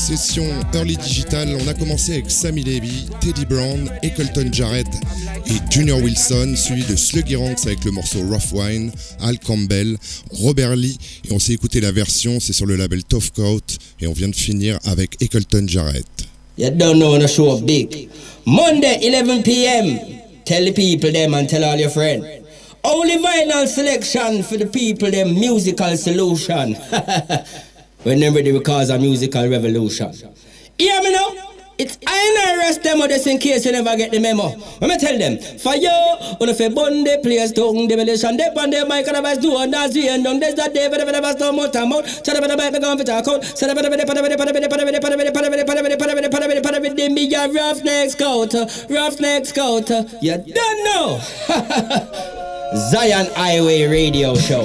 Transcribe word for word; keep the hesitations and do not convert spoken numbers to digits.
session Early Digital, on a commencé avec Sammy Levy, Teddy Brown, Eccleton Jarrett et Junior Wilson, suivi de Sluggy Ranks avec le morceau Rough Wine, Al Campbell, Robert Lee, et on s'est écouté la version, c'est sur le label Tough Coat, et on vient de finir avec Eccleton Jarrett. You don't know when I show up big. Monday, eleven p.m. Tell the people them and tell all your friends. Only vinyl selection for the people them, musical solution. When they're ready, we cause a musical revolution. Hear me now? It's I and I rest them just in case you never get the memo. Let me tell them, for you, on a fair Bundy, players talking demolition, they on their mic and the best do on that Z and down. There's that day, but the best no more time out. Shut up, the mic, the gun for talk out. Shut up, the mic, the mic, the mic, the mic, the mic, the mic, the mic, the mic, the mic, the me a roughneck scout, roughneck scout. You don't know. Zion Highway Radio Show.